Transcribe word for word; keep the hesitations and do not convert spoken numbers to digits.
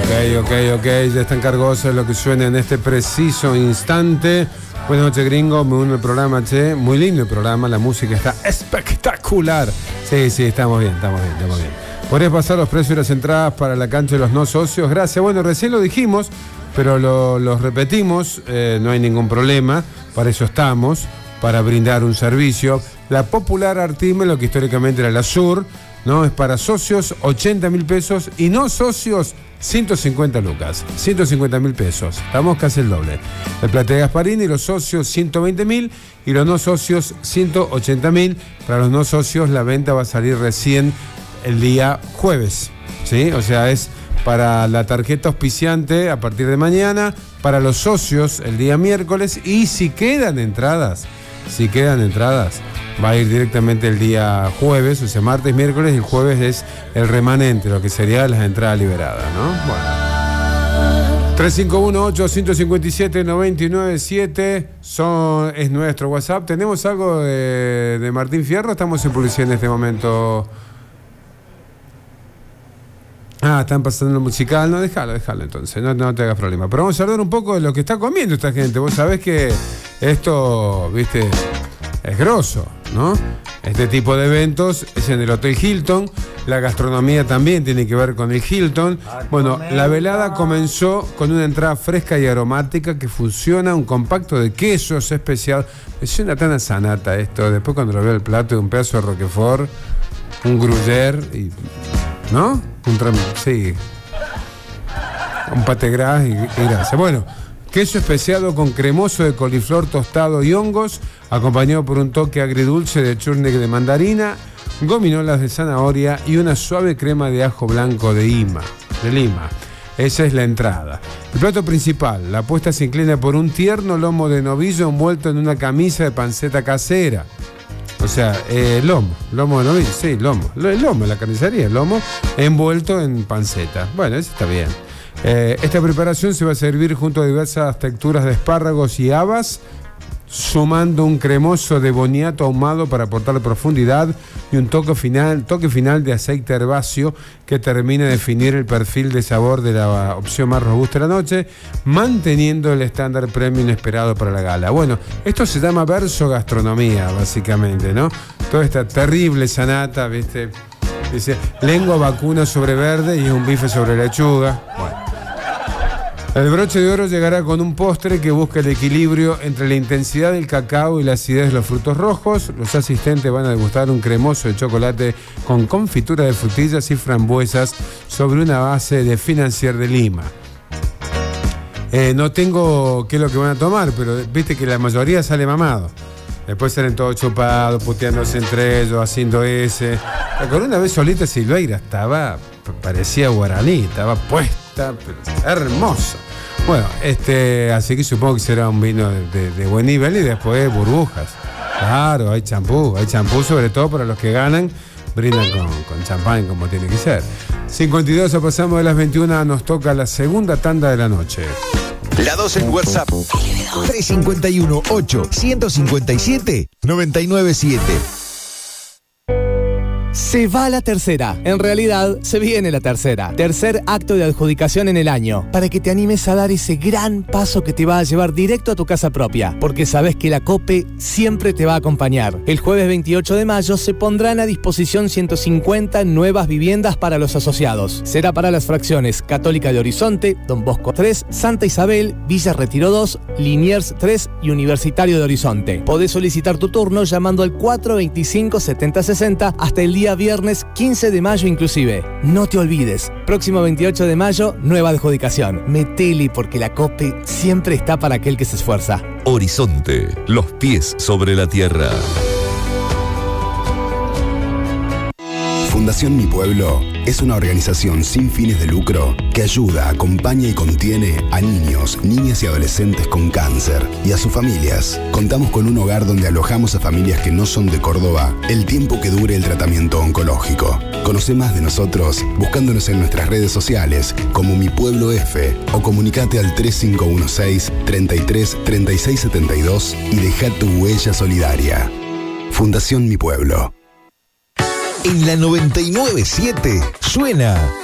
Ok, ok, ok, ya están cargosos de lo que suena en este preciso instante. Buenas noches, gringo, muy bueno el programa, che, muy lindo el programa, la música está espectacular. Sí, sí, estamos bien, estamos bien, estamos bien. ¿Podrías pasar los precios de las entradas para la cancha de los no socios? Gracias. Bueno, recién lo dijimos, pero lo, lo repetimos, eh, no hay ningún problema, para eso estamos, para brindar un servicio. La Popular Artime, lo que históricamente era la Sur, ¿no? Es para socios ochenta mil pesos y no socios ciento cincuenta lucas, ciento cincuenta mil pesos, estamos casi el doble. El Platea Gasparini, los socios ciento veinte mil y los no socios ciento ochenta mil. Para los no socios la venta va a salir recién el día jueves, ¿sí? O sea, es para la tarjeta auspiciante a partir de mañana, para los socios el día miércoles, y si quedan entradas, si quedan entradas, va a ir directamente el día jueves, o sea, martes, miércoles, y el jueves es el remanente, lo que sería las entradas liberadas, ¿no? Bueno. tres cinco uno, ocho cinco siete, nueve nueve siete son, es nuestro WhatsApp. ¿Tenemos algo de, de Martín Fierro? Estamos en publicidad en este momento. Ah, están pasando el musical. No, déjalo, déjalo entonces, no, no te hagas problema. Pero vamos a hablar un poco de lo que está comiendo esta gente. Vos sabés que esto, viste, es grosso, ¿no? Este tipo de eventos es en el Hotel Hilton. La gastronomía también tiene que ver con el Hilton. Bueno, la velada comenzó con una entrada fresca y aromática que fusiona un compacto de quesos especial. Me suena tan a sanata esto. Después cuando lo veo el plato de un pedazo de roquefort, un gruyère y... ¿no? Un tram, sí. Un pate gras y, y gracias. Bueno, queso especiado con cremoso de coliflor tostado y hongos, acompañado por un toque agridulce de churne de mandarina, gominolas de zanahoria y una suave crema de ajo blanco de Lima. De Lima. Esa es la entrada. El plato principal, la apuesta se inclina por un tierno lomo de novillo envuelto en una camisa de panceta casera. O sea, eh, lomo, lomo de novillo, sí, lomo. El lomo, la carnicería, el lomo envuelto en panceta. Bueno, eso está bien. Eh, esta preparación se va a servir junto a diversas texturas de espárragos y habas, sumando un cremoso de boniato ahumado para aportar profundidad y un toque final, toque final de aceite herbáceo que termina de definir el perfil de sabor de la opción más robusta de la noche, manteniendo el estándar premium esperado para la gala. Bueno, esto se llama verso gastronomía, básicamente, ¿no? Toda esta terrible sanata, ¿viste? Dice, lengua vacuna sobre verde y un bife sobre lechuga. Bueno. El broche de oro llegará con un postre que busca el equilibrio entre la intensidad del cacao y la acidez de los frutos rojos. Los asistentes van a degustar un cremoso de chocolate con confitura de frutillas y frambuesas sobre una base de financier de Lima. Eh, no tengo qué es lo que van a tomar, pero viste que la mayoría sale mamado. Después salen todos chupados, puteándose entre ellos, haciendo ese. Con una vez solita Silveira estaba, parecía guaraní, estaba puesta, pero hermosa. Bueno, este, así que supongo que será un vino de, de, de buen nivel y después burbujas. Claro, hay champú, hay champú sobre todo para los que ganan, brindan con, con champán como tiene que ser. cincuenta y dos, pasamos de las veintiuna, nos toca la segunda tanda de la noche. La dos en WhatsApp. tres cinco uno, ocho cinco siete, nueve nueve siete. Se va la tercera. En realidad, se viene la tercera. Tercer acto de adjudicación en el año. Para que te animes a dar ese gran paso que te va a llevar directo a tu casa propia. Porque sabes que la COPE siempre te va a acompañar. El jueves veintiocho de mayo se pondrán a disposición ciento cincuenta nuevas viviendas para los asociados. Será para las fracciones Católica de Horizonte, Don Bosco tres, Santa Isabel, Villa Retiro dos, Liniers tres y Universitario de Horizonte. Podés solicitar tu turno llamando al cuatro veinticinco, setenta sesenta hasta el día viernes quince de mayo inclusive. No te olvides, próximo veintiocho de mayo, nueva adjudicación. Metele porque la COPE siempre está para aquel que se esfuerza. Horizonte, los pies sobre la tierra. Fundación Mi Pueblo es una organización sin fines de lucro que ayuda, acompaña y contiene a niños, niñas y adolescentes con cáncer y a sus familias. Contamos con un hogar donde alojamos a familias que no son de Córdoba el tiempo que dure el tratamiento oncológico. Conoce más de nosotros buscándonos en nuestras redes sociales como Mi Pueblo F o comunicate al tres cinco uno seis, treinta y tres, treinta y seis setenta y dos y deja tu huella solidaria. Fundación Mi Pueblo. En la noventa y nueve siete suena